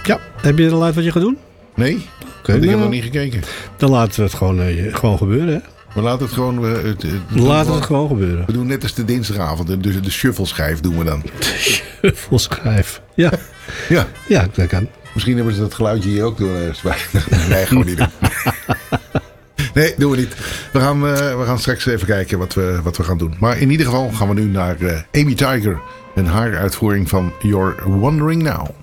Ja, heb je al uit wat je gaat doen? Nee, Oké, want ik heb nou, nog niet gekeken. Dan laten we het gewoon gebeuren, hè? We laten het gewoon... Laten we het gewoon gebeuren. We doen net als de dinsdagavond. Dus de shuffle-schijf doen we dan. Volschrijf. Ja. Ja. Ja, dat kan. Misschien hebben ze dat geluidje hier ook door. Nee, gewoon niet doen. Nee, doen we niet. We gaan straks even kijken wat we gaan doen. Maar in ieder geval gaan we nu naar Amy Tiger. En haar uitvoering van You're Wondering Now.